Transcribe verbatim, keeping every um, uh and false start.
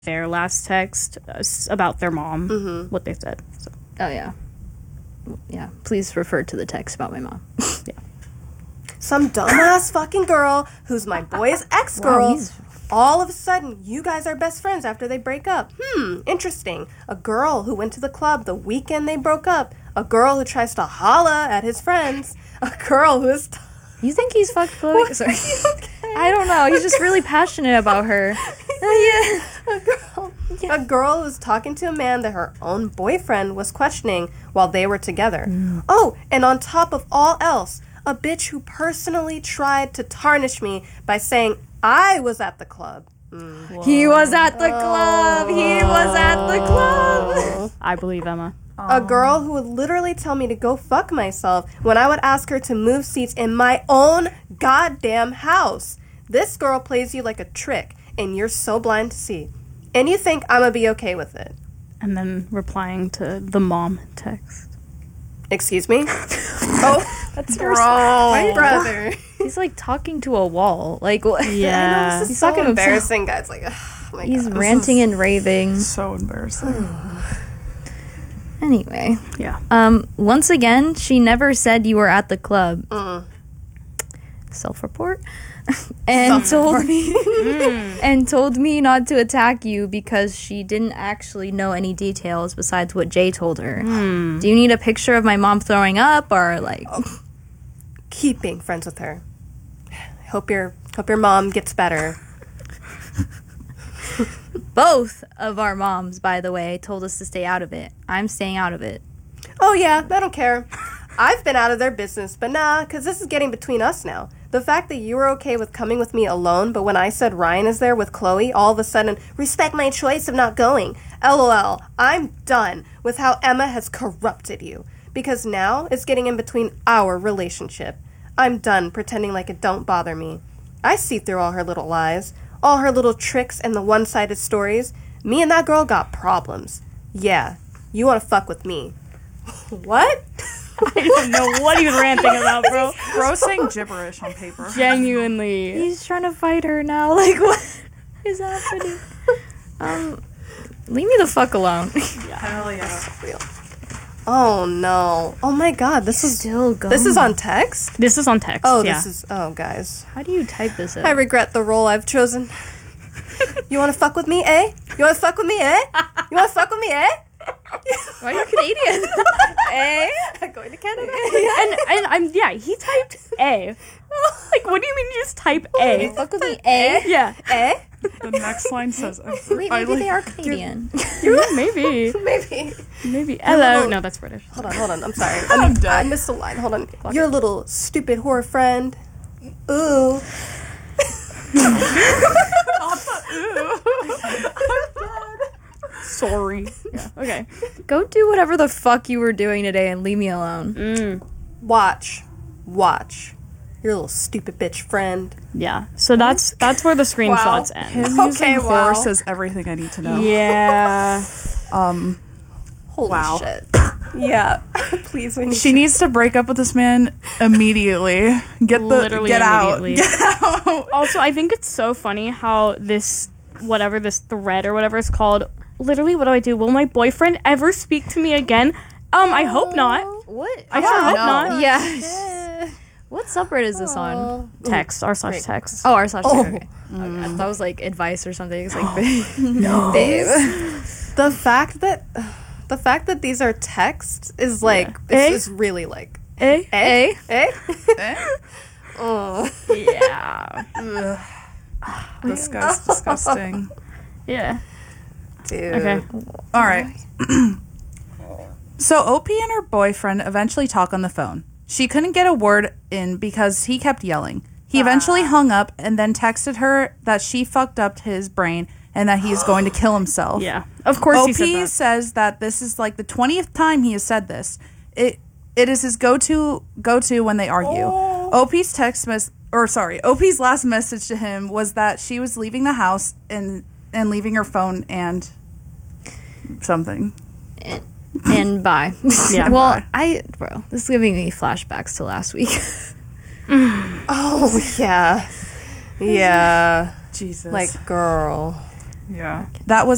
their last text uh, about their mom, mm-hmm. what they said. So. Oh, yeah. Yeah, please refer to the text about my mom. Yeah. Some dumbass fucking girl who's my boy's ex-girl. Wow, all of a sudden, you guys are best friends after they break up. Hmm, interesting. A girl who went to the club the weekend they broke up. A girl who tries to holla at his friends. A girl who is... T- you think he's fucked Chloe? Sorry. Okay? I don't know. He's just really passionate about her. Oh, yeah. A girl, yeah. A girl who's talking to a man that her own boyfriend was questioning while they were together. Mm. Oh, and on top of all else, a bitch who personally tried to tarnish me by saying I was at the club. Mm. He was at the club. Oh. He was at the club. I believe Emma. A girl who would literally tell me to go fuck myself when I would ask her to move seats in my own goddamn house. This girl plays you like a trick, and you're so blind to see. And you think I'm gonna be okay with it. And then replying to the mom text. Excuse me? Oh, that's wrong. My brother. He's like talking to a wall. Like, yeah. Know, this is he's so talking embarrassing, guys. Like, oh my he's God. ranting and raving. So embarrassing. Anyway. Yeah. Um. Once again, she never said you were at the club. Uh. Self-report. and told me and told me not to attack you because she didn't actually know any details besides what Jay told her. Mm. Do you need a picture of my mom throwing up or like oh. Keep being friends with her. Hope your hope your mom gets better. Both of our moms, by the way, told us to stay out of it. I'm staying out of it. Oh yeah, I don't care. I've been out of their business, but nah, because this is getting between us now. The fact that you were okay with coming with me alone, but when I said Ryan is there with Chloe, all of a sudden, respect my choice of not going. LOL, I'm done with how Emma has corrupted you. Because now it's getting in between our relationship. I'm done pretending like it don't bother me. I see through all her little lies, all her little tricks and the one-sided stories. Me and that girl got problems. Yeah, you want to fuck with me. What? I don't know what he's ranting about, bro. Bro saying gibberish on paper. Genuinely. He's trying to fight her now. Like, what is happening? Um, leave me the fuck alone. Yeah. Hell yeah. Real. Oh no. Oh my God. This is still going. This is on text? This is on text. Oh, yeah. this is. Oh, guys. How do you type this out? I regret the role I've chosen. You want to fuck with me, eh? You want to fuck with me, eh? You want to fuck with me, eh? Why are you Canadian? Eh? I'm going to Canada. and and I'm yeah. He typed A. Like, what do you mean you just type A? Fuck with me, eh? Yeah. Eh? The next line says, Wait, maybe they are Canadian. Yeah, maybe. Maybe. Maybe. Hello. little- No, that's British. Hold on, hold on. I'm sorry. I'm I'm, done. I missed a line. Hold on. Your little stupid whore friend. Ooh. Sorry. Yeah. Okay. Go do whatever the fuck you were doing today and leave me alone. Mm. Watch. Watch. Your little stupid bitch friend. Yeah. So that's that's where the screenshots end. Him Okay, using wow. whore says everything I need to know. Yeah. Um, Holy Wow. shit. Yeah. Please. We need she needs to break up with this man immediately. Get the Literally get out. immediately. Get out. Also, I think it's so funny how this whatever this thread or whatever it's called. Literally, what do I do? Will my boyfriend ever speak to me again? Um, I hope not. What? I sure hope not. Yeah. What subreddit is this on? Text r slash text. Oh, r slash Oh. okay. Okay, I thought it was like advice or something. It's like, no. Babe. The fact that the fact that these are texts is like Eh? this is really like Eh? eh eh. Eh? Oh. Yeah. This guy's disgusting. Yeah. Dude. Okay. All right. So O P and her boyfriend eventually talk on the phone. She couldn't get a word in because he kept yelling. He eventually hung up and then texted her that she fucked up his brain and that he's going to kill himself. Yeah. Of course he said O P that. says that this is like the twentieth time he has said this. It it is his go-to go-to when they argue. Oh. O P's text mes- or sorry, O P's last message to him was that she was leaving the house and and leaving her phone and something. And, and bye. Yeah. Well, Bye. I, bro, this is giving me flashbacks to last week. Oh yeah. Yeah. Jesus. Like girl. yeah. That was